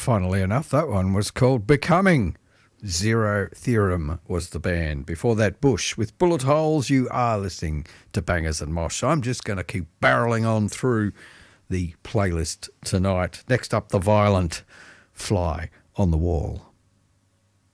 Funnily enough, that one was called Becoming. Zero Theorem was the band. Before that, Bush with Bullet Holes. You are listening to Bangers and Mosh. I'm just going to keep barreling on through the playlist tonight. Next up, The Violent, Fly on the Wall.